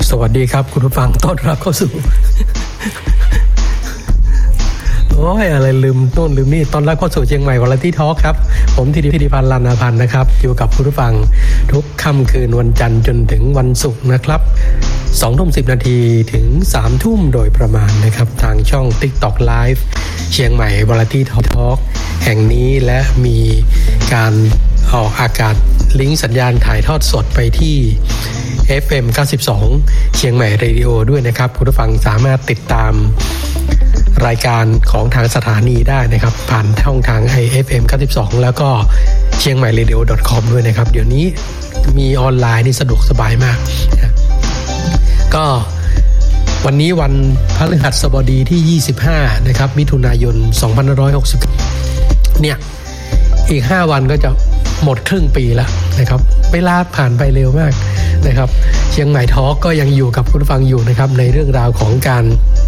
สวัสดีครับคุณผู้ฟังต้อนรับเข้าสู่ โอ้ยอะไรลืมต้นลืมนี่ต้อนรับเข้าสู่เชียงใหม่วาไรตี้ทอล์คครับผมธิติพันธ์ ลานาพันธ์นะครับอยู่กับคุณผู้ฟังทุกค่ำคืนวันจันทร์จนถึงวันศุกร์นะครับ 20:10 นาทีถึง 3 ทุ่มโดยประมาณนะครับทางช่อง TikTok Live เชียงใหม่วาไรตี้ทอล์คแห่งนี้และมีการออกอากาศลิงก์สัญญาณถ่ายทอดสดไปที่ FM 92 เชียงใหม่เรดิโอด้วยนะครับคุณผู้ฟังสามารถติดตามรายการของทางสถานีได้นะครับผ่านช่องทาง FM 92 แล้วก็เชียงใหม่ radio.com ด้วยนะครับเดี๋ยวนี้มีออนไลน์นี่สะดวกสบายมากนะก็วันนี้วันพฤหัสบดีที่25นะครับมิถุนายน2560เนี่ยอีก5วันก็จะหมดครึ่งปีแล้วนะครับเวลาผ่านไปเร็วมากนะครับเชียงใหม่ทอล์กก็ยังอยู่กับคุณผู้ฟังอยู่นะครับในเรื่องราวของการ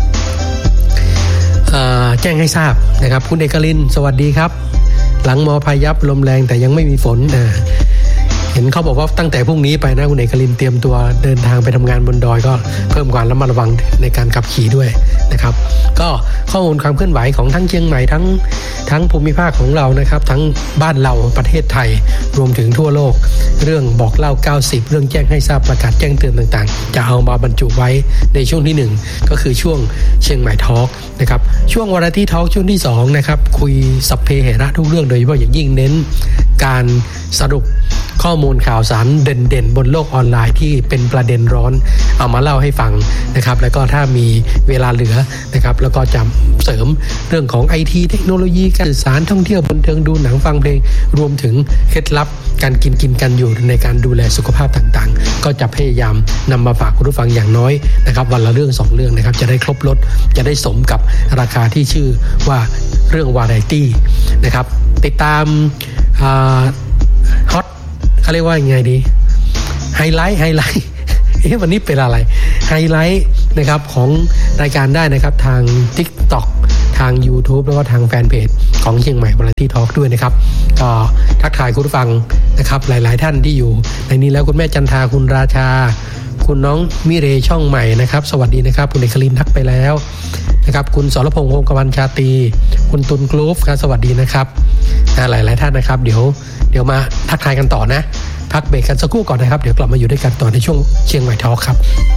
แจ้งให้ทราบนะครับคุณเอกลินสวัสดีครับหลังมอพายับลมแรงแต่ยังไม่มีฝนเห็นเขาบอกว่าตั้งแต่พรุ่งนี้ไปนะคุณเอกลินเตรียมตัวเดินทางไปทำงานบนดอยก็เพิ่มความระมัดระวังในการขับขี่ด้วยนะครับก็ข้อมูลความเคลื่อนไหวของทั้งเชียงใหม่ทั้งภูมิภาคของเรานะครับทั้งบ้านเราประเทศไทยรวมถึงทั่วโลกเรื่องบอกเล่า90เรื่องแจ้งให้ทราบประกาศแจ้งเตือนต่างๆจะเอามาบรรจุไว้ในช่วงที่1ก็คือช่วงเชียงใหม่ทอล์กนะครับช่วงวาไรตี้ทอล์กช่วงที่2นะครับคุยสัพเพเหระทุกเรื่องโดยเฉพาะอย่างยิ่งเน้นการสรุปข้อมูลข่าวสารเด่นๆบนโลกออนไลน์ที่เป็นประเด็นร้อนเอามาเล่าให้ฟังนะครับแล้วก็ถ้ามีเวลาเหลือนะครับแล้วก็จะเสริมเรื่องของ IT เทคโนโลยีการสื่อสารท่องเที่ยวบันเทิงดูหนังฟังเพลงรวมถึงเคล็ดลับการกินกันอยู่ในการดูแลสุขภาพต่างๆก็จะพยายามนำมาฝากคุณผู้ฟังอย่างน้อยนะครับวันละเรื่อง2เรื่องนะครับจะได้ครบรสจะได้สมกับราคาที่ชื่อว่าเรื่องวาไรตี้นะครับติดตามฮอตเขาเรียกว่ายังไงดีไฮไลท์วันนี้เป็นอะไรไฮไลท์นะครับของรายการได้นะครับทาง TikTok ทาง YouTube แล้วก็ทางแฟนเพจของเชียงใหม่วาไรตี้ทอล์คด้วยนะครับก็ทักทายคุณผู้ฟังนะครับหลายๆท่านที่อยู่ในนี้แล้วคุณแม่จันทาคุณราชาคุณน้องมิเรช่องใหม่นะครับสวัสดีนะครับคุณเอกลินทักไปแล้วนะครับคุณสรพงษ์ โฮงกวันชาตรีคุณตุลกรูฟครับสวัสดีนะครับหลายๆท่านนะครับเดี๋ยวมาทักทายกันต่อนะพักเบรกกันสักครู่ก่อนนะครับเดี๋ยวกลับมาอยู่ด้วยกันต่อในช่วงเชียงใหม่ทอล์คครับ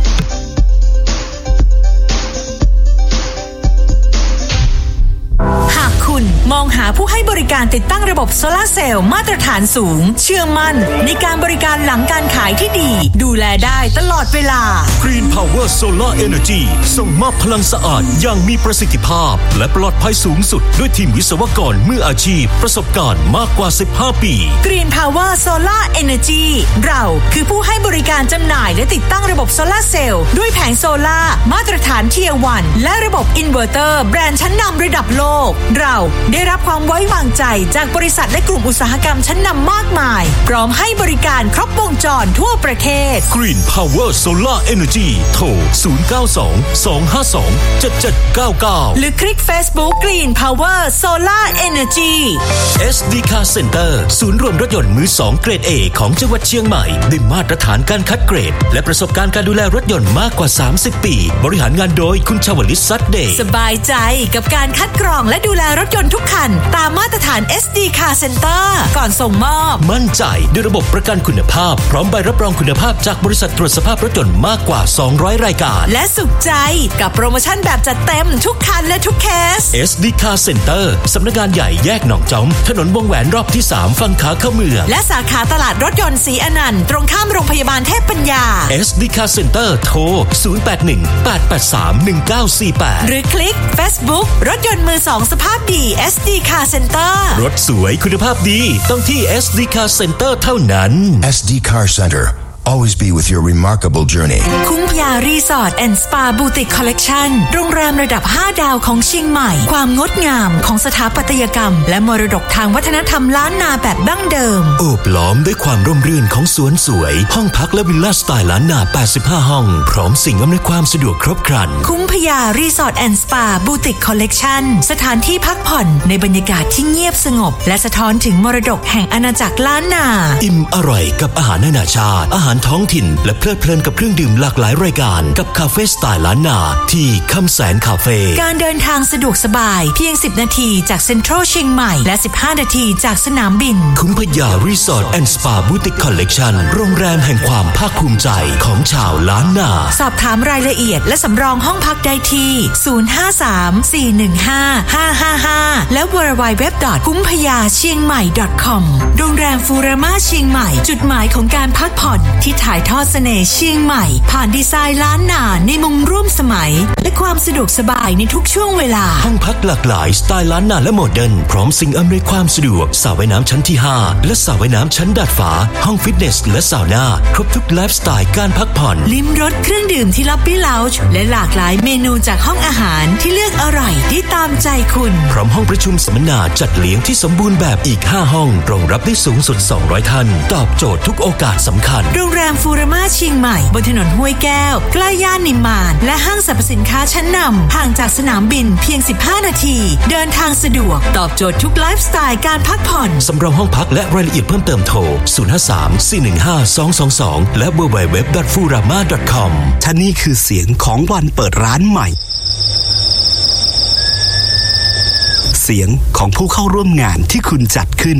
คุณมองหาผู้ให้บริการติดตั้งระบบโซลาร์เซลล์มาตรฐานสูงเชื่อมั่นในการบริการหลังการขายที่ดีดูแลได้ตลอดเวลา Green Power Solar Energy ส่งมอบพลังสะอาดอย่างมีประสิทธิภาพและปลอดภัยสูงสุดด้วยทีมวิศวกรมืออาชีพประสบการณ์มากกว่า15ปี Green Power Solar Energy เราคือผู้ให้บริการจำหน่ายและติดตั้งระบบโซลาร์เซลล์ด้วยแผงโซลาร์มาตรฐาน Tier 1และระบบอินเวอร์เตอร์แบรนด์ชั้นนำระดับโลกเราได้รับความไว้วางใจจากบริษัทและกลุ่มอุตสาหกรรมชั้นนำมากมายพร้อมให้บริการครบวงจรทั่วประเทศ Green Power Solar Energy โทร 092-252-7799 หรือคลิก Facebook Green Power Solar Energy SD Car Center ศูนย์รวมรถยนต์มือ2เกรด A ของจังหวัดเชียงใหม่ด้วยมาตรฐานการคัดเกรดและประสบการณ์การดูแลรถยนต์มากกว่า30ปีบริหารงานโดยคุณชวลิต ซัดเดย์สบายใจกับการคัดกรองและดูแลรถยนต์ทุกคันตามมาตรฐาน SD Car Center ก่อนส่งมอบมั่นใจด้วยระบบประกันคุณภาพพร้อมใบรับรองคุณภาพจากบริษัทตรวจสภาพรถยนต์มากกว่า200รายการและสุขใจกับโปรโมชั่นแบบจัดเต็มทุกคันและทุกเคส SD Car Center สำนักงานใหญ่แยกหนองจอมถนนวงแหวนรอบที่3ฝั่งขาเข้าเมืองและสาขาตลาดรถยนต์ศรีอนันต์ตรงข้ามโรงพยาบาลเทพปัญญา SD Car Center โทร 081-883-1948 หรือคลิก Facebook รถยนต์มือ2สภาพดี SD Car Center รถสวยคุณภาพดีต้องที่ SD Car Center เท่านั้น SD Car Center Always be with your remarkable journey คุ้มพยารีสอร์ทแอนด์สปาบูติกคอลเลกชันโรงแรมระดับ5ดาวของเชียงใหม่ความงดงามของสถาปัตยกรรมและมรดกทางวัฒนธรรมล้านนาแบบดั้งเดิมโอบล้อมด้วยความร่มรื่นของสวนสวยห้องพักและวิลล่าสไตล์ล้านนา85ห้องพร้อมสิ่งอำนวยความสะดวกครบครันคุ้มพยารีสอร์ทแอนด์สปาบูติกคอลเลกชันสถานที่พักผ่อนในบรรยากาศที่เงียบสงบและสะท้อนถึงมรดกแห่งอาณาจักรล้านนาอิ่มอร่อยกับอาหารนานาชาติอาหารารท้องถิ่นและเพลิดเพลินกับเครื่องดื่มหลากหลายรายการกับคาเฟ่สไตล์ล้านนาที่คำแสนคาเฟ่การเดินทางสะดวกสบายเพียง10นาทีจากเซ็นทรัลเชียงใหม่และ15นาทีจากสนามบินคุ้มพยารีสอร์ทแอนด์สปาบูติกคอลเลกชันโรงแรมแห่งความภาคภูมิใจของชาวล้านนาสอบถามรายละเอียดและสำรองห้องพักได้ที่053-415-555และ www.kumphayachiengmai.com โรงแรมฟูรามาเชียงใหม่จุดหมายของการพักผ่อนที่ถ่ายทอดเสน่ห์เชียงใหม่ผ่านดีไซน์ล้านนาในมุมร่วมสมัยและความสะดวกสบายในทุกช่วงเวลาห้องพักหลากหลายสไตล์ล้านนาและโมเดิร์นพร้อมสิ่งอำนวยความสะดวกสระว่ายน้ำชั้นที่5และสระว่ายน้ำชั้นดาดฟ้าห้องฟิตเนสและซาวน่าครบทุกไลฟ์สไตล์การพักผ่อนลิ้มรสเครื่องดื่มที่ล็อบบี้เลาจ์และหลากหลายเมนูจากห้องอาหารที่เลือกอร่อยได้ตามใจคุณพร้อมห้องประชุมสัมมนาจัดเลี้ยงที่สมบูรณ์แบบอีก5ห้องรองรับได้สูงสุด200ท่านตอบโจทย์ทุกโอกาสสำคัญโรงแรมฟูรามาเชียงใหม่บนถนนห้วยแก้วใกล้ย่านนิมมานและห้างสรรพสินค้าชั้นนำห่างจากสนามบินเพียง15นาทีเดินทางสะดวกตอบโจทย์ทุกไลฟ์สไตล์การพักผ่อนสำรองห้องพักและรายละเอียดเพิ่มเติมโทร053-415-222และ www.furama.com ท่านี่คือเสียงของวันเปิดร้านใหม่เสียงของผู้เข้าร่วมงานที่คุณจัดขึ้น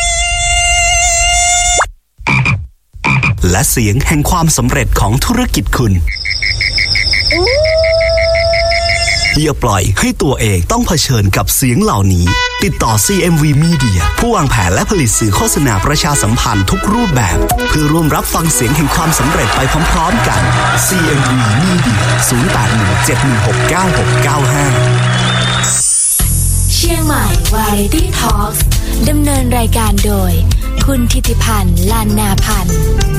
และเสียงแห่งความสำเร็จของธุรกิจคุณอย่าปล่อยให้ตัวเองต้องเผชิญกับเสียงเหล่านี้ติดต่อ CMV Media ผู้วางแผนและผลิตสื่อโฆษณาประชาสัมพันธ์ทุกรูปแบบเพื่อร่วมรับฟังเสียงแห่งความสำเร็จไปพร้อมๆกัน CMV Media 0817169695 เชียงใหม่ Variety Talks ดำเนินรายการโดยคุณธิติพันธ์ ลานนาพันธ์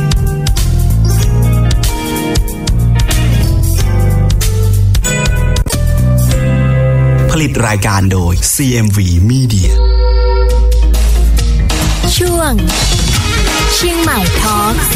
ผลิตรายการโดย CMV Media ช่วงเชียงใหม่ Talks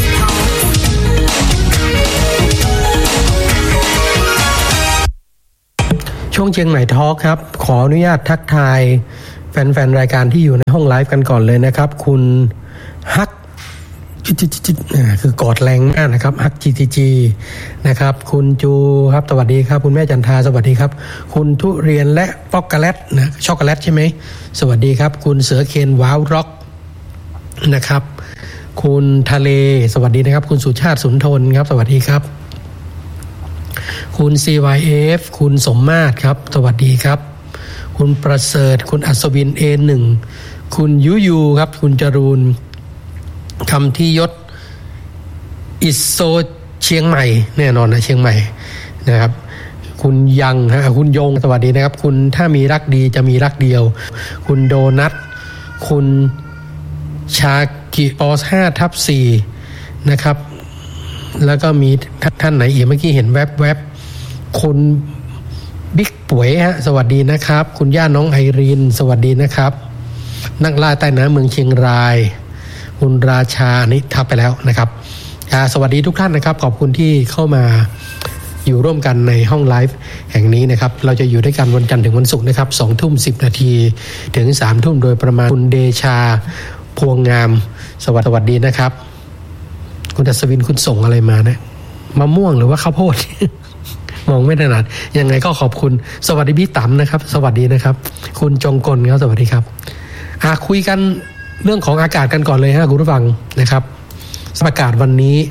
ช่วงเชียงใหม่ทอล์คครับขออนุญาตทักทายแฟนๆรายการที่อยู่ในห้องไลฟ์กันก่อนเลยนะครับคุณฮักคือกอดแรงมากนะครับฮัก GTG นะครับคุณจูครับสวัสดีครับคุณแม่จันทาสวัสดีครับคุณทุเรียนและป๊อกโกแลตนะช็อกโกแลตใช่ไหมสวัสดีครับคุณเสือเคนว้าวร็อกนะครับคุณทะเลสวัสดีนะครับคุณสุชาติสุนทนครับสวัสดีครับคุณ CYF คุณสมมาตรครับสวัสดีครับคุณประเสริฐคุณอัศวิน A1 คุณยูครับคุณจรูนคำที่ยศอิโซเชียงใหม่แน่นอนนะเชียงใหม่นะครับคุณยังคุณยงสวัสดีนะครับคุณถ้ามีรักดีจะมีรักเดียวคุณโดนัทคุณชากิป5/4นะครับแล้วก็มีท่านไหนอีกเมื่อกี้เห็นแวบคุณบิ๊กป่วยฮะสวัสดีนะครับคุณย่าน้องไอรีนสวัสดีนะครับนักล่าใต้น้ำเมืองเชียงรายคุณราชานี่ทับไปแล้วนะครับสวัสดีทุกท่านนะครับขอบคุณที่เข้ามาอยู่ร่วมกันในห้องไลฟ์แห่งนี้นะครับเราจะอยู่ด้วยกันวันจันทร์ถึงวันศุกร์นะครับ 20:10 นาทีถึง 3:00 นโดยประมาณคุณเดชาพวงงามสวัสดีนะครับคุณอัศวินคุณส่งอะไรมานะมะม่วงหรือว่าข้าวโพด มองไม่ถนัดยังไงก็ขอบคุณสวัสดีพี่ต๋ำนะครับสวัสดีนะครับคุณจงกลครับสวัสดีครับคุยกันเรื่องของอากาศกันก่อนเลยฮะคุณผู้ฟังนะครับสภาพอากาศวันนี้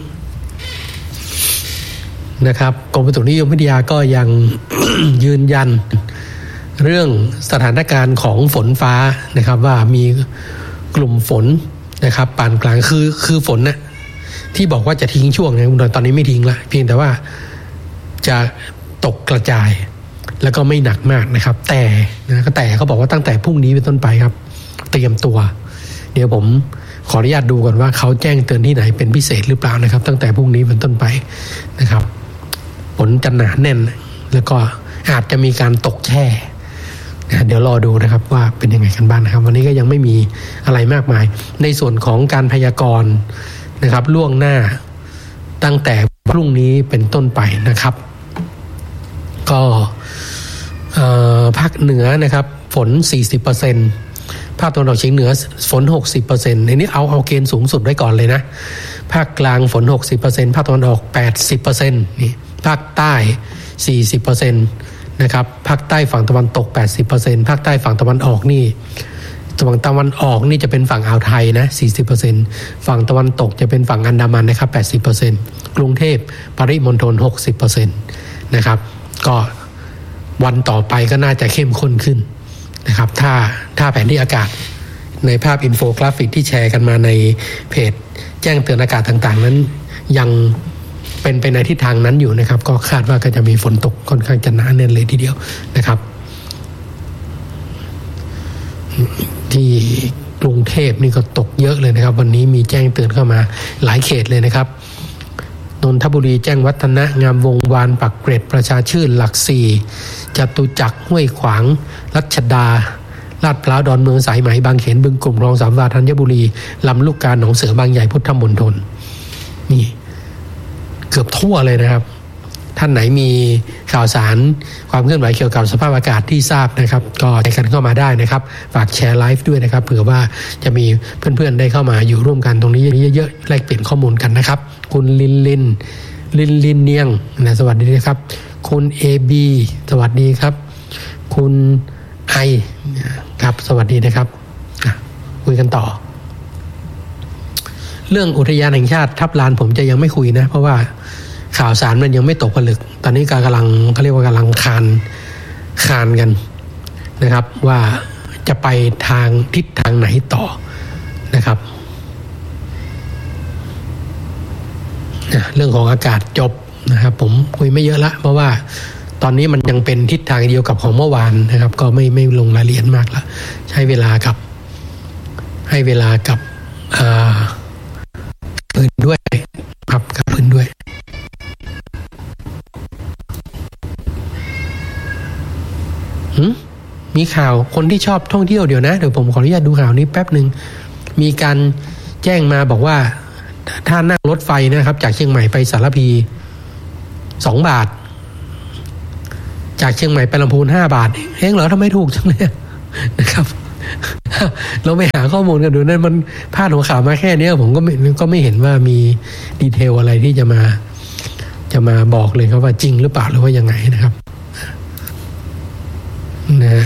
นะครับกรมอุตุนิยมวิทยาก็ยัง ยืนยันเรื่องสถานการณ์ของฝนฟ้านะครับว่ามีกลุ่มฝนนะครับปานกลางคือฝนนะที่บอกว่าจะทิ้งช่วงนะตอนนี้ไม่ทิ้งละเพียงแต่ว่าจะตกกระจายแล้วก็ไม่หนักมากนะครับแต่เขาบอกว่าตั้งแต่พรุ่งนี้เป็นต้นไปครับเตรียมตัวเดี๋ยวผมขออนุญาตดูก่อนว่าเขาแจ้งเตือนที่ไหนเป็นพิเศษหรือเปล่านะครับตั้งแต่พรุ่งนี้เป็นต้นไปนะครับฝนจะหนาแน่นแล้วก็อาจจะมีการตกแช่เดี๋ยวรอดูนะครับว่าเป็นยังไงกันบ้างนะครับวันนี้ก็ยังไม่มีอะไรมากมายในส่วนของการพยากรณ์นะครับล่วงหน้าตั้งแต่พรุ่งนี้เป็นต้นไปนะครับก็ภาคเหนือนะครับฝน 40% ภาคตะวันออกเฉียงเหนือฝน 60% ในนี้เอาเกณฑ์สูงสุดไว้ก่อนเลยนะภาคกลางฝน 60% ภาคตะวันออก 80% นี่ภาคใต้ 40% นะครับภาคใต้ฝั่งตะวันตก 80% ภาคใต้ฝั่งตะวันออกนี่ฝั่งตะวันออกนี่จะเป็นฝั่งอ่าวไทยนะ 40% ฝั่งตะวันตกจะเป็นฝั่งอันดามันนะครับ 80% กรุงเทพปริมณฑล 60% นะครับก็วันต่อไปก็น่าจะเข้มข้นขึ้นนะครับถ้าแผนที่อากาศในภาพอินโฟกราฟิกที่แชร์กันมาในเพจแจ้งเตือนอากาศต่างๆนั้นยังเป็นไปในทิศทางนั้นอยู่นะครับก็คาดว่าก็จะมีฝนตกค่อนข้างจะหนาแน่นเลยทีเดียวนะครับที่กรุงเทพนี่ก็ตกเยอะเลยนะครับวันนี้มีแจ้งเตือนเข้ามาหลายเขตเลยนะครับนนทบุรีแจ้งวัฒนะงามวงวานปักเกร็ดประชาชื่นหลักสี่จตุจักรห้วยขวางรัชดาลาดพร้าวดอนเมืองสายไหมบางเขนบึงกลุ่มคลองสามวาธัญบุรีลำลูกกาหนองเสือบางใหญ่พุทธมณฑลนี่เกือบทั่วเลยนะครับท่านไหนมีข่าวสารความเคลื่อนไหวเกี่ยวกับสภาพอากาศที่ทราบนะครับก็แชร์กันเข้ามาได้นะครับฝากแชร์ไลฟ์ด้วยนะครับเผื่อว่าจะมีเพื่อนๆได้เข้ามาอยู่ร่วมกันตรงนี้เยอะๆแลกเปลี่ยนข้อมูลกันนะครับคุณลินเนียงนะสวัสดีครับคุณเอบีสวัสดีครับคุณไอครับสวัสดีนะครับคุยกันต่อเรื่องอุทยานแห่งชาติทับลานผมจะยังไม่คุยนะเพราะว่าข่าวสารมันยังไม่ตกผลึกตอนนี้กำลังเขาเรียกว่ากำลังคานกันนะครับว่าจะไปทางทิศทางไหนต่อนะครับเรื่องของอากาศจบนะครับผมคุยไม่เยอะละเพราะว่าตอนนี้มันยังเป็นทิศทางเดียวกับของเมื่อวานนะครับก็ไม่ลงรายละเอียดมากละให้เวลากับพื้นด้วยครับกับพื้นด้วยมีข่าวคนที่ชอบท่องเที่ยวเดี๋ยวผมขออนุญาตดูข่าวนี้แป๊บนึงมีการแจ้งมาบอกว่าถ้านั่งรถไฟนะครับจากเชียงใหม่ไปสารพี2 บาทจากเชียงใหม่ไปลำพูน5 บาทเองเหรอทำไมถูกจังเลยนะครับเราไปหาข้อมูลกันดูนั่นมันพาดหัวข่าวมาแค่นี้ผมก็ไม่เห็นว่ามีดีเทลอะไรที่จะมาบอกเลยครับว่าจริงหรือเปล่าหรือว่ายังไงนะครับนะ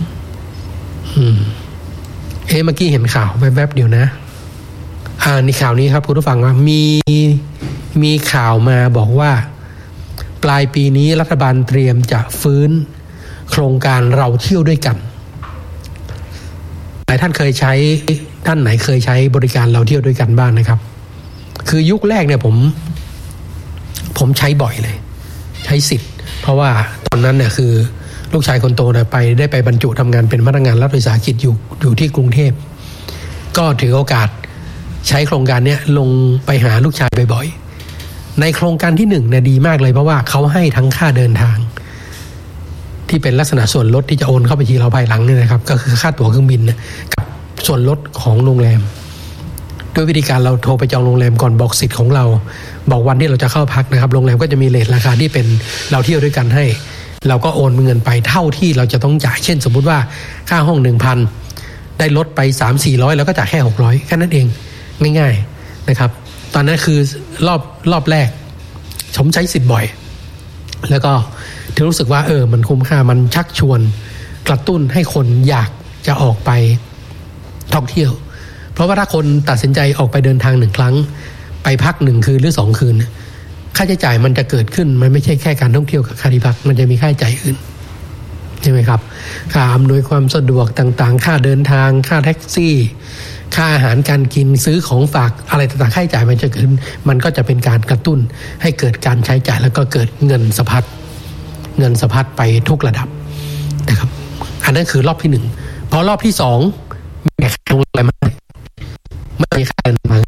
เมื่อกี้เห็นข่าวแวบๆเดียวนะในข่าวนี้ครับคุณผู้ฟังว่ามีข่าวมาบอกว่าปลายปีนี้รัฐบาลเตรียมจะฟื้นโครงการเราเที่ยวด้วยกันหลายท่านเคยใช้ท่านไหนเคยใช้บริการเราเที่ยวด้วยกันบ้างนะครับคือยุคแรกเนี่ยผมใช้บ่อยเลยใช้สิทธิ์เพราะว่าตอนนั้นเนี่ยคือลูกชายคนโตเนี่ยได้ไปบรรจุทำงานเป็นพนักงานรัฐวิสาหกิจอยู่ที่กรุงเทพก็ถือโอกาสใช้โครงการนี้ลงไปหาลูกชายบ่อยๆในโครงการที่1เนี่ยดีมากเลยเพราะว่าเขาให้ทั้งค่าเดินทางที่เป็นลักษณะส่วนลดที่จะโอนเข้าไปทีเราภายหลังเนี่ยนะครับก็คือค่าตั๋วเครื่องบินกับส่วนลดของโรงแรมด้วยวิธีการเราโทรไปจองโรงแรมก่อนบอกสิทธิ์ของเราบอกวันที่เราจะเข้าพักนะครับโรงแรมก็จะมีเรทราคาที่เป็นเราเที่ยวด้วยกันให้เราก็โอนเงินไปเท่าที่เราจะต้องจ่ายเช่นสมมุติว่าค่าห้อง 1,000 ได้ลดไป 3-400 แล้วก็จ่ายแค่600แค่นั้นเองง่ายๆนะครับตอนนั้นคือรอบแรกผมใช้สิทธิ์บ่อยแล้วก็ถึงรู้สึกว่ามันคุ้มค่ามันชักชวนกระตุ้นให้คนอยากจะออกไปท่องเที่ยวเพราะว่าถ้าคนตัดสินใจออกไปเดินทาง1 ครั้งไปพัก1 คืนหรือ2 คืนค่าใช้จ่ายมันจะเกิดขึ้นมันไม่ใช่แค่การท่องเที่ยวกับค่าที่พักมันจะมีค่าใช้จ่ายอื่นใช่ไหมครับค่าอำนวยความสะดวกต่างๆค่าเดินทางค่าแท็กซี่ค่าอาหารการกินซื้อของฝากอะไรต่างๆค่าใช้จ่ายมันจะเกิดมันก็จะเป็นการกระตุ้นให้เกิดการใช้จ่ายแล้วก็เกิดเงินสะพัดไปทุกระดับนะครับอันนั้นคือรอบที่1พอรอบที่2มีค่าโรงแรมไม่มีค่าเดินทาง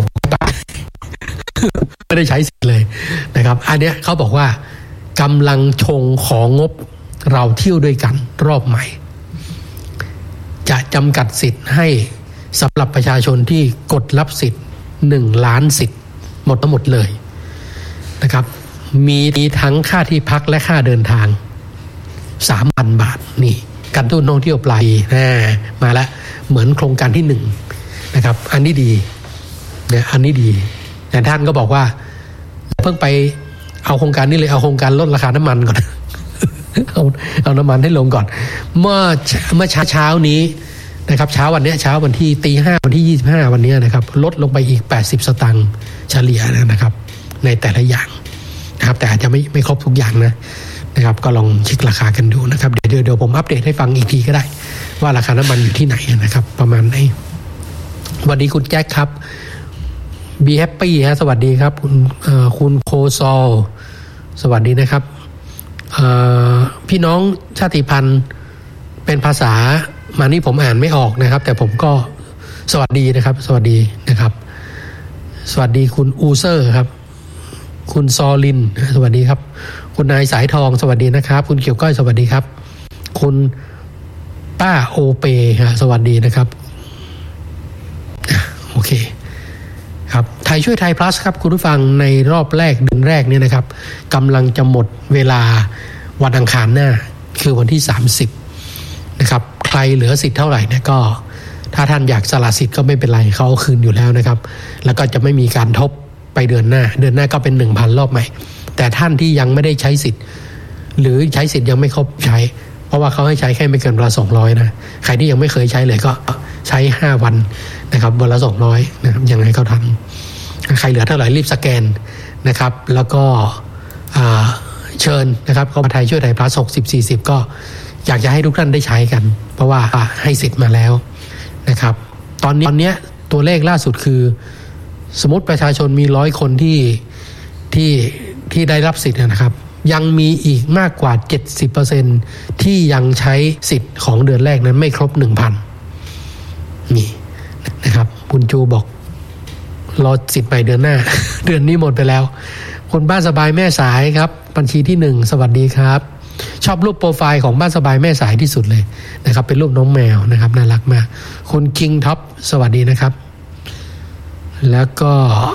ไม่ได้ใช้สิทธิ์เลยนะครับอันเนี้ยเขาบอกว่ากำลังของงบเราเที่ยวด้วยกันรอบใหม่จะจำกัดสิทธิ์ให้สำหรับประชาชนที่กดรับสิทธิ์1 ล้านสิทธิ์หมดทั้งหมดเลยนะครับมีทั้งค่าที่พักและค่าเดินทาง 3,000 บาทนี่การท่องเที่ยวปลายมาแล้วเหมือนโครงการที่1นะครับอันนี้ดีเนี่ยอันนี้ดีแต่ท่านก็บอกว่าเพิ่งไปเอาโครงการนี้เลยเอาโครงการลดราคาน้ำมันก่อน เอาน้ำมันให้ลงก่อนเมื่อเช้านี้นะครับเช้าวันนี้เช้าวันที่ 5:00 วันที่25วันนี้นะครับลดลงไปอีก80สตางค์เฉลี่ยนะครับในแต่ละอย่างนะครับแต่อาจจะไม่ครบทุกอย่างนะครับก็ลองเช็คราคากันดูนะครับเดี๋ยวผมอัปเดตให้ฟังอีกทีก็ได้ว่าราคาน้ำมันอยู่ที่ไหนนะครับประมาณไหนวันนี้คุณแจ็คครับBe Happy ฮะสวัสดีครับคุณโคซอลสวัสดีนะครับพี่น้องชาติพันธุ์เป็นภาษามานี่ผมอ่านไม่ออกนะครับแต่ผมก็สวัสดีนะครับสวัสดีนะครับสวัสดีคุณอูเซอร์ครับคุณซอลินสวัสดีครับคุณนายสายทองสวัสดีนะครับคุณเกี่ยวก้อยสวัสดีครับคุณป้าโอเปฮะสวัสดีนะครับโอเคครับไทยช่วยไทย plus ครับคุณผู้ฟังในรอบแรกเดือนแรกเนี่ยนะครับกำลังจะหมดเวลาวันอังคารหน้าคือวันที่30นะครับใครเหลือสิทธิ์เท่าไหร่เนี่ยก็ถ้าท่านอยากสละสิทธิ์ก็ไม่เป็นไรเขาเอาคืนอยู่แล้วนะครับแล้วก็จะไม่มีการทบไปเดือนหน้าก็เป็น 1,000 รอบใหม่แต่ท่านที่ยังไม่ได้ใช้สิทธิ์หรือใช้สิทธิ์ยังไม่ครบใช้เพราะว่าเขาให้ใช้แค่ไม่เกินวันละ200นะใครที่ยังไม่เคยใช้เลยก็ใช้5วันนะครับวันละ200นะครับยังไงก็ทันใครเหลือเท่าไหร่รีบสแกนนะครับแล้วก็เชิญนะครับเข้ามาไทยช่วยไทยพลัส60-40ก็อยากจะให้ทุกท่านได้ใช้กันเพราะว่าให้สิทธิ์มาแล้วนะครับตอนนี้ตัวเลขล่าสุดคือสมมติประชาชนมี100คนที่ได้รับสิทธิ์นะครับยังมีอีกมากกว่า 70% ที่ยังใช้สิทธิ์ของเดือนแรกนั้นไม่ครบ 1,000 นี่นะครับคุณจูบอกรอสิทธิ์ใหม่เดือนหน้า เดือนนี้หมดไปแล้วคุณบ้านสบายแม่สายครับบัญชีที่1สวัสดีครับชอบรูปโปรไฟล์ของบ้านสบายแม่สายที่สุดเลยนะครับเป็นรูปน้องแมวนะครับน่ารักมากคุณคิงท็อปสวัสดีนะครับแล้วก็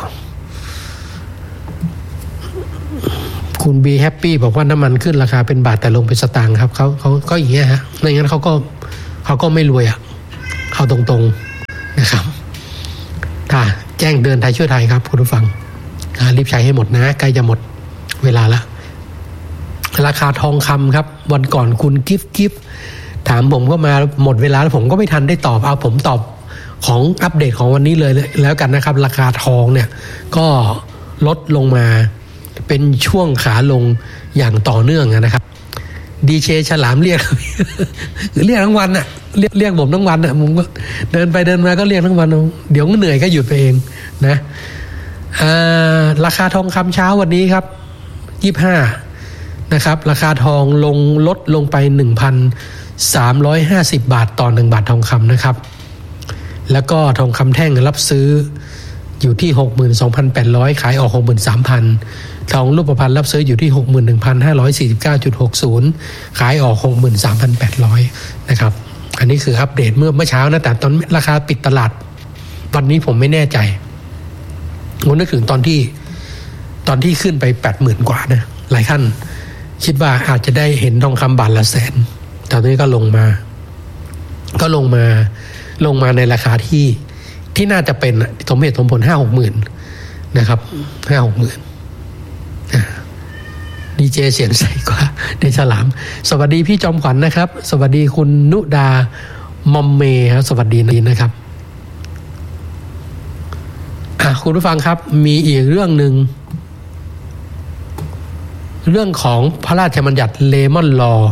คุณ Be Happy บอกว่าน้ำมันขึ้นราคาเป็นบาทแต่ลงเป็นสตางค์ครับเขาก็อย่างเงี้ยฮะไม่งั้นเขาก็ไม่รวยอ่ะเอาตรงๆนะครับแจ้งเดินไทยช่วยไทยครับคุณผู้ฟังรีบใช้ให้หมดนะใกล้จะหมดเวลาละราคาทองคำครับวันก่อนคุณกิฟถามผมก็มาหมดเวลาแล้วผมก็ไม่ทันได้ตอบเอาผมตอบของอัปเดตของวันนี้เลยแล้วกันนะครับราคาทองเนี่ยก็ลดลงมาเป็นช่วงขาลงอย่างต่อเนื่องนะครับดีเจฉลามเรียก เรียกทั้งวันน่ะเรียกผมทั้งวันน่ะผมก็เดินไปเดินมาก็เรียกทั้งวันเดี๋ยวก็เหนื่อยก็หยุดไปเองนะราคาทองคำเช้าวันนี้ครับ25นะครับราคาทองลดลงไป 1,350 บาทต่อ1บาททองคำนะครับแล้วก็ทองคำแท่งรับซื้ออยู่ที่ 62,800 ขายออก 63,000 ทองรูปพรรณรับซื้ออยู่ที่ 61,549.60 ขายออก 63,800 นะครับอันนี้คืออัปเดตเมื่อเช้านะแต่ตอนราคาปิดตลาดวันนี้ผมไม่แน่ใจผมนึกถึงตอนที่ขึ้นไป 80,000 กว่านะหลายท่านคิดว่าอาจจะได้เห็นทองคำบาทละแสนตอนนี้ก็ลงมาในราคาที่น่าจะเป็นสมเหตุสมผล 5-6 หมื่นนะครับ 5-6 หมื่นดีเจเสียงใสกว่าเดชลามสวัสดีพี่จอมขวัญ นะครับสวัสดีคุณนุดามอมเมครับสวัสดีนะครับคุณผู้ฟังครับมีอีกเรื่องนึงเรื่องของพระราชบัญญัติเลมอนลอ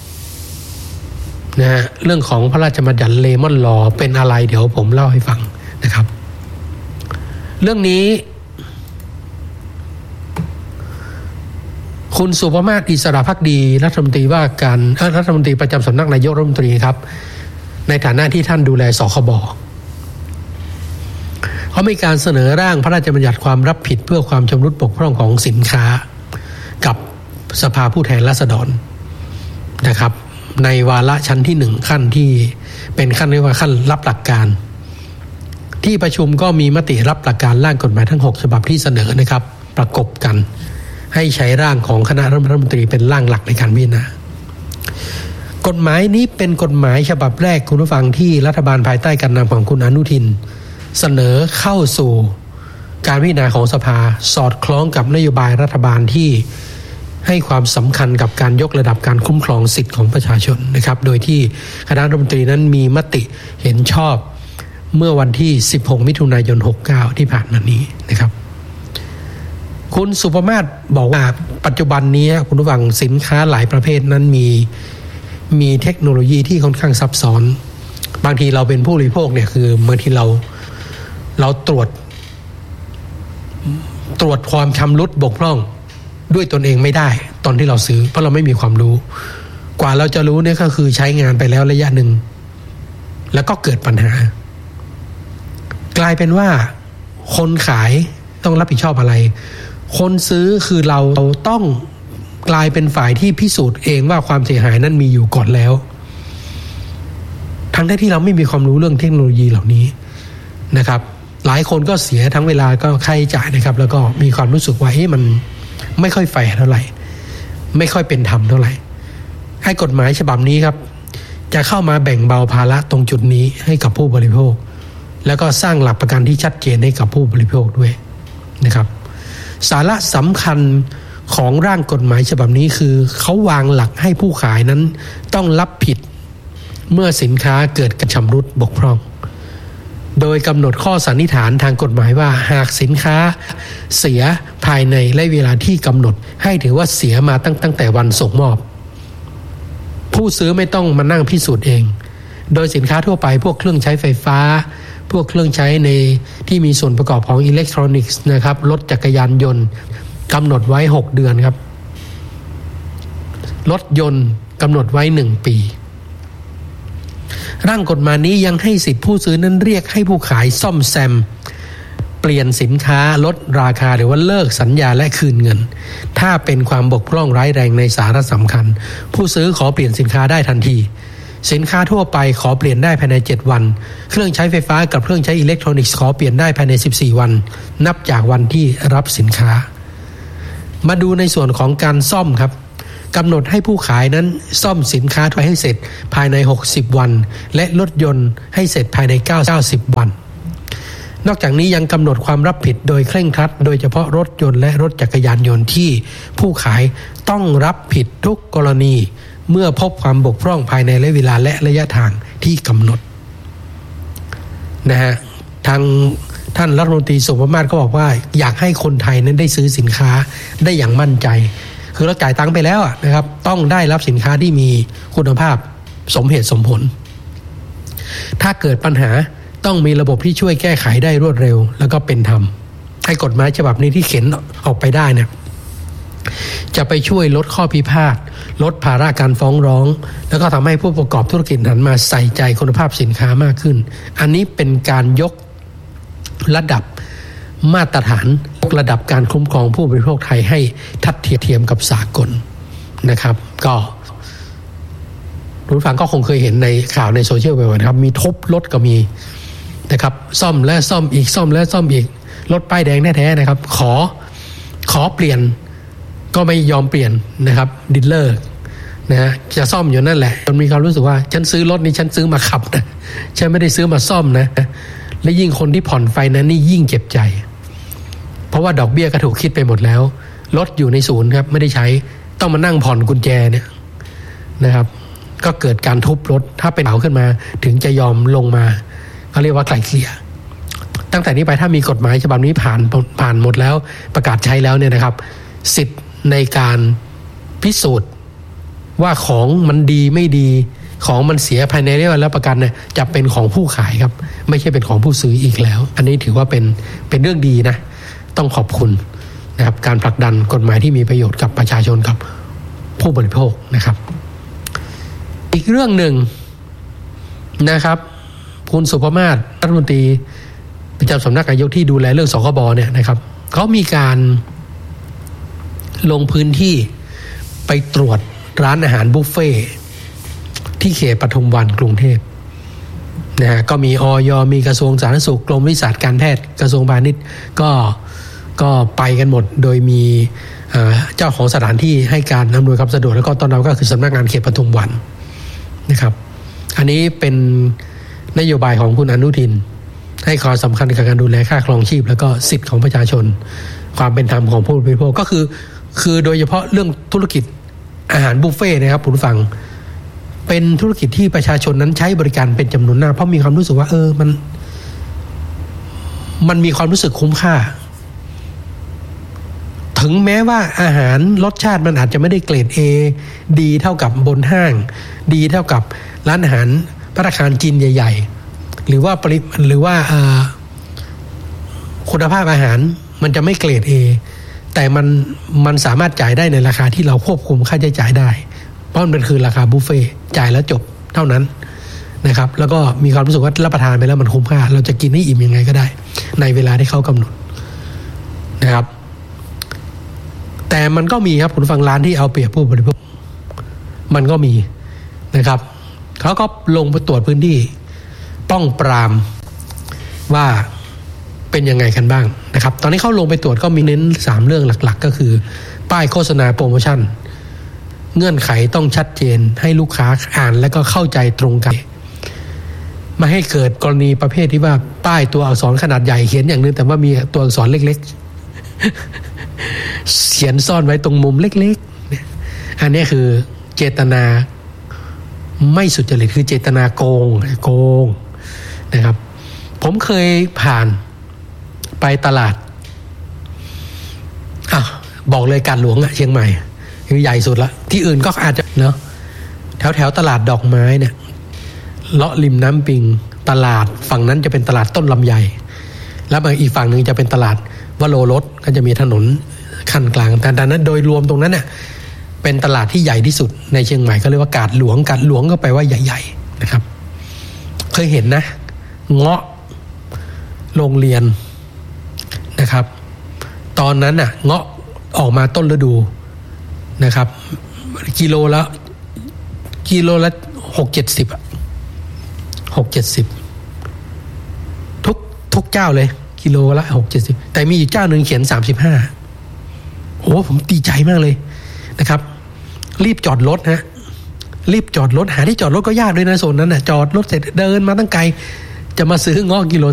นะฮะเรื่องของพระราชบัญญัติเลมอนลอเป็นอะไรเดี๋ยวผมเล่าให้ฟังนะครับเรื่องนี้คุณสุภมาศอิสระภักดีรัฐมนตรีว่าการรัฐมนตรีประจำสำนักนายกรัฐมนตรีครับในฐานะที่ท่านดูแลสคบเขามีการเสนอร่างพระราชบัญญัติความรับผิดเพื่อความชำรุดบกพร่องของสินค้ากับสภาผู้แทนราษฎรนะครับในวาระชั้นที่1ขั้นที่เป็นขั้นเรียกว่าขั้นรับหลักการที่ประชุมก็มีมติรับหลักการร่างกฎหมายทั้ง6ฉบับที่เสนอนะครับประกบกันให้ใช้ร่างของคณะรัฐมนตรีเป็นร่างหลักในการพิจารณากฎหมายนี้เป็นกฎหมายฉบับแรกคุณผู้ฟังที่รัฐบาลภายใต้การนำของคุณอนุทินเสนอเข้าสู่การพิจารณาของสภาสอดคล้องกับนโยบายรัฐบาลที่ให้ความสำคัญกับการยกระดับการคุ้มครองสิทธิของประชาชนนะครับโดยที่คณะรัฐมนตรีนั้นมีมติเห็นชอบเมื่อวันที่16มิถุนายน69ที่ผ่านมานี้นะครับคุณสุภมาศบอกว่าปัจจุบันนี้คุณผู้ฟังสินค้าหลายประเภทนั้นมีเทคโนโลยีที่ค่อนข้างซับซ้อนบางทีเราเป็นผู้บริโภคเนี่ยคือบางทีเราตรวจความชำรุดบกพร่องด้วยตนเองไม่ได้ตอนที่เราซื้อเพราะเราไม่มีความรู้กว่าเราจะรู้เนี่ยก็คือใช้งานไปแล้วระยะหนึ่งแล้วก็เกิดปัญหากลายเป็นว่าคนขายต้องรับผิดชอบอะไรคนซื้อคือเราต้องกลายเป็นฝ่ายที่พิสูจน์เองว่าความเสียหายนั้นมีอยู่ก่อนแล้วทั้งที่เราไม่มีความรู้เรื่องเทคโนโลยีเหล่านี้นะครับหลายคนก็เสียทั้งเวลาก็ค่าใช้จ่ายนะครับแล้วก็มีความรู้สึกว่ามันไม่ค่อยแฟร์เท่าไหร่ไม่ค่อยเป็นธรรมเท่าไหร่ให้กฎหมายฉบับนี้ครับจะเข้ามาแบ่งเบาภาระตรงจุดนี้ให้กับผู้บริโภคแล้วก็สร้างหลักประกันที่ชัดเจนให้กับผู้บริโภคด้วยนะครับสาระสำคัญของร่างกฎหมายฉบับนี้คือเขาวางหลักให้ผู้ขายนั้นต้องรับผิดเมื่อสินค้าเกิดการชำรุดบกพร่องโดยกำหนดข้อสันนิษฐานทางกฎหมายว่าหากสินค้าเสียภายในระยะเวลาที่กำหนดให้ถือว่าเสียมาตั้งแต่วันส่งมอบผู้ซื้อไม่ต้องมานั่งพิสูจน์เองโดยสินค้าทั่วไปพวกเครื่องใช้ไฟฟ้าพวกเครื่องใช้ในที่มีส่วนประกอบของอิเล็กทรอนิกส์นะครับรถจักรยานยนต์กำหนดไว้6เดือนครับรถยนต์กำหนดไว้1ปีร่างกฎหมายนี้ยังให้สิทธิผู้ซื้อนั้นเรียกให้ผู้ขายซ่อมแซมเปลี่ยนสินค้าลดราคาหรือว่าเลิกสัญญาและคืนเงินถ้าเป็นความบกพร่องร้ายแรงในสาระสำคัญผู้ซื้อขอเปลี่ยนสินค้าได้ทันทีสินค้าทั่วไปขอเปลี่ยนได้ภายใน7วันเครื่องใช้ไฟฟ้ากับเครื่องใช้อิเล็กทรอนิกส์ขอเปลี่ยนได้ภายใน14วันนับจากวันที่รับสินค้ามาดูในส่วนของการซ่อมครับกำหนดให้ผู้ขายนั้นซ่อมสินค้าทั่วให้เสร็จภายใน60วันและรถยนต์ให้เสร็จภายใน90วันนอกจากนี้ยังกำหนดความรับผิดโดยเคร่งครัดโดยเฉพาะรถยนต์และรถจักรยานยนต์ที่ผู้ขายต้องรับผิดทุกกรณีเมื่อพบความบกพร่องภายในระยะเวลาและระยะทางที่กำหนดนะฮะทางท่านรัฐมนตรีสุภมาศก็บอกว่าอยากให้คนไทยนั้นได้ซื้อสินค้าได้อย่างมั่นใจคือเราจ่ายตังค์ไปแล้วนะครับต้องได้รับสินค้าที่มีคุณภาพสมเหตุสมผลถ้าเกิดปัญหาต้องมีระบบที่ช่วยแก้ไขได้รวดเร็วแล้วก็เป็นธรรมให้กฎหมายฉบับนี้ที่เขียนออกไปได้เนี่ยจะไปช่วยลดข้อพิพาทลดภาระการฟ้องร้องแล้วก็ทำให้ผู้ประกอบธุรกิจหันมาใส่ใจคุณภาพสินค้ามากขึ้นอันนี้เป็นการยกระดับมาตรฐานระดับการคุ้มครองผู้บริโภคไทยให้ทัดเทียมกับสากลนะครับก็ผู้ฟังก็คงเคยเห็นในข่าวในโซเชียลบ่อยๆนะครับมีทุบรถก็มีนะครับซ่อมและซ่อมอีกซ่อมและซ่อมอีกรถป้ายแดงแท้ๆนะครับขอเปลี่ยนก็ไม่ยอมเปลี่ยนนะครับดีลเลอร์นะฮะจะซ่อมอยู่นั่นแหละจนมีความรู้สึกว่าฉันซื้อรถนี้ฉันซื้อมาขับนะฉันไม่ได้ซื้อมาซ่อมนะและยิ่งคนที่ผ่อนไฟนั้นนี่ยิ่งเจ็บใจเพราะว่าดอกเบี้ยก็ถูกคิดไปหมดแล้วรถอยู่ในศูนย์ครับไม่ได้ใช้ต้องมานั่งผ่อนกุญแจเนี่ยนะครับก็เกิดการทุบรถถ้าเป็นเหาขึ้นมาถึงจะยอมลงมาเขาเรียกว่าไกล่เกลี่ยตั้งแต่นี้ไปถ้ามีกฎหมายฉบับนี้ผ่านหมดแล้วประกาศใช้แล้วเนี่ยนะครับสิทธิ์ในการพิสูจน์ว่าของมันดีไม่ดีของมันเสียภายในระยะเวลาประกันเนี่ยจะเป็นของผู้ขายครับไม่ใช่เป็นของผู้ซื้ออีกแล้วอันนี้ถือว่าเป็นเรื่องดีนะต้องขอบคุณนะครับการผลักดันกฎหมายที่มีประโยชน์กับประชาชนกับผู้บริโภคนะครับอีกเรื่องหนึ่งนะครับคุณสุภมาศรัฐมนตรีประจำสำนักนายกที่ดูแลเรื่องสคบเนี่ยนะครับเขามีการลงพื้นที่ไปตรวจร้านอาหารบุฟเฟ่ที่เขตปทุมวันกรุงเทพนะฮะก็มีอย.มีกระทรวงสาธารณสุขกรมวิชาการแพทย์กระทรวงพาณิชย์ก็ไปกันหมดโดยมีเจ้าของสถานที่ให้การอำนวยความสะดวกแล้วก็ต้อนรับก็คือสำนักงานเขตปทุมวันนะครับอันนี้เป็นนโยบายของคุณอนุทินให้ความสำคัญกับการดูแลค่าครองชีพแล้วก็สิทธิของประชาชนความเป็นธรรมของผู้บริโภคก็คือโดยเฉพาะเรื่องธุรกิจอาหารบุฟเฟ่นะครับคุณผู้ฟังเป็นธุรกิจที่ประชาชนนั้นใช้บริการเป็นจำนวนมากเพราะมีความรู้สึกว่ามันมีความรู้สึกคุ้มค่าถึงแม้ว่าอาหารรสชาติมันอาจจะไม่ได้เกรด A ดีเท่ากับบนห้างดีเท่ากับร้านอาหารภัตตาคารจีนใหญ่ๆหรือว่าคุณภาพอาหารมันจะไม่เกรด A แต่มันสามารถจ่ายได้ในราคาที่เราควบคุมค่าใช้จ่ายได้เพราะมันคือราคาบุฟเฟ่จ่ายแล้วจบเท่านั้นนะครับแล้วก็มีความรู้สึกว่ารับประทานไปแล้วมันคุ้มค่าเราจะกินให้อิ่มยังไงก็ได้ในเวลาที่เขากำหนดนะครับแต่มันก็มีครับคุณฟังร้านที่เอาเปรียบผู้บริโภคมันก็มีนะครับเขาก็ลงไปตรวจพื้นที่ป้องปรามว่าเป็นยังไงกันบ้างนะครับตอนนี้เขาลงไปตรวจก็มีเน้น3เรื่องหลักๆก็คือป้ายโฆษณาโปรโมชั่นเงื่อนไขต้องชัดเจนให้ลูกค้าอ่านและก็เข้าใจตรงกันไม่ให้เกิดกรณีประเภทที่ว่าป้ายตัวอักษรขนาดใหญ่เขียนอย่างนึงแต่ว่ามีตัวอักษรเล็กๆเขียนซ่อนไว้ตรงมุมเล็กๆอันนี้คือเจตนาไม่สุจริตคือเจตนาโกงนะครับผมเคยผ่านไปตลาดบอกเลยกาดหลวงเชียงใหม่คือใหญ่สุดละที่อื่นก็อาจจะเนาะแถวตลาดดอกไม้เนี่ยเลาะริมน้ำปิงตลาดฝั่งนั้นจะเป็นตลาดต้นลำไยแล้วอีกฝั่งนึงจะเป็นตลาดวโรรสก็จะมีถนนขั้นกลางแต่ดังนั้นโดยรวมตรงนั้นเนี่ยเป็นตลาดที่ใหญ่ที่สุดในเชียงใหม่ก็เรียกว่ากาดหลวงก็แปลว่าใหญ่ๆนะครับเคยเห็นนะเงาะโรงเรียนนะครับตอนนั้นน่ะเงาะออกมาต้นฤดูนะครับกิโลละ6-70 ทุกเจ้าเลยกิโลละ6-70แต่มีอยู่เจ้านึงเขียน35โอ้ผมดีใจมากเลยนะครับรีบจอดรถรีบจอดรถหาที่จอดรถก็ยากด้วยนะโซนนั้นน่ะจอดรถเสร็จเดินมาตั้งไกลจะมาซื้อเงาะกิโล